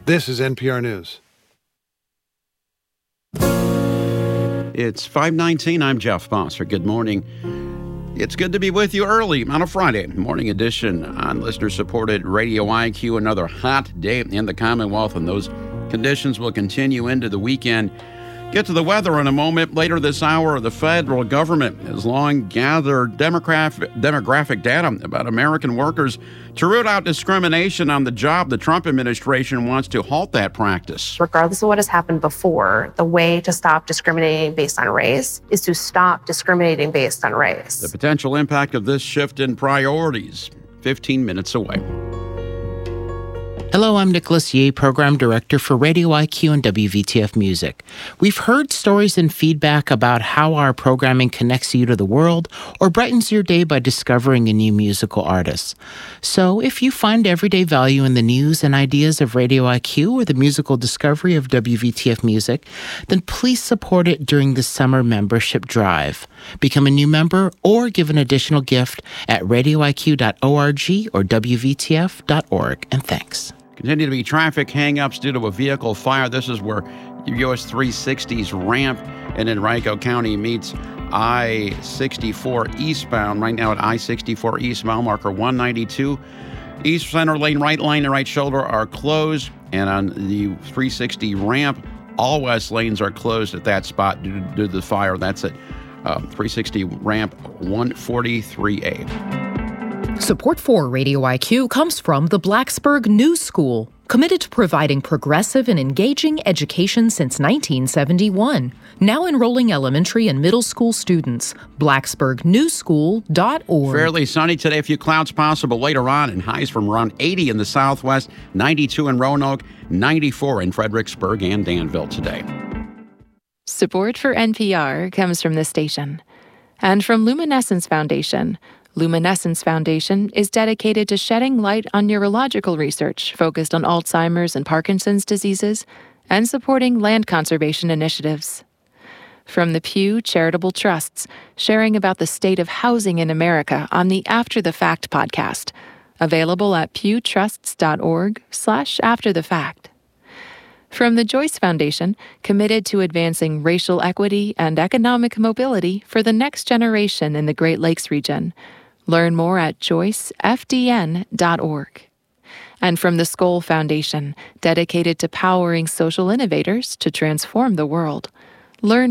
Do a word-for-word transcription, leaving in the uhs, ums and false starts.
This is N P R News. It's five nineteen. I'm Jeff Bosser. Good morning. It's good to be with you early on a Friday morning edition on listener-supported Radio I Q. Another hot day in the Commonwealth, and those conditions will continue into the weekend. Get to the weather in a moment. Later this hour, the federal government has long gathered demographic, demographic data about American workers to root out discrimination on the job. The Trump administration wants to halt that practice. Regardless of what has happened before, the way to stop discriminating based on race is to stop discriminating based on race. The potential impact of this shift in priorities, fifteen minutes away. Hello, I'm Nicholas Yee, Program Director for Radio I Q and W V T F Music. We've heard stories and feedback about how our programming connects you to the world or brightens your day by discovering a new musical artist. So if you find everyday value in the news and ideas of Radio I Q or the musical discovery of W V T F Music, then please support it during the summer membership drive. Become a new member or give an additional gift at radio I Q dot org or W V T F dot org. And thanks. Continue to be traffic hang-ups due to a vehicle fire. This is where U S three sixty's ramp in Henrico County meets I sixty-four eastbound. Right now at I sixty-four east, mile marker one ninety-two. East center lane, right lane, and right shoulder are closed. And on the three sixty ramp, all west lanes are closed at that spot due to, due to the fire. That's at um, three sixty ramp one forty-three A. Support for Radio I Q comes from the Blacksburg New School, committed to providing progressive and engaging education since nineteen seventy-one. Now enrolling elementary and middle school students. blacksburg new school dot org. Fairly sunny today, a few clouds possible later on, and highs from around eighty in the southwest, ninety-two in Roanoke, ninety-four in Fredericksburg and Danville today. Support for N P R comes from this station and from Luminescence Foundation. Luminescence Foundation is dedicated to shedding light on neurological research focused on Alzheimer's and Parkinson's diseases and supporting land conservation initiatives. From the Pew Charitable Trusts, sharing about the state of housing in America on the After the Fact podcast, available at pewtrusts dot org slash after the fact. From the Joyce Foundation, committed to advancing racial equity and economic mobility for the next generation in the Great Lakes region. Learn more at joyce f d n dot org. And from the Skoll Foundation, dedicated to powering social innovators to transform the world. Learn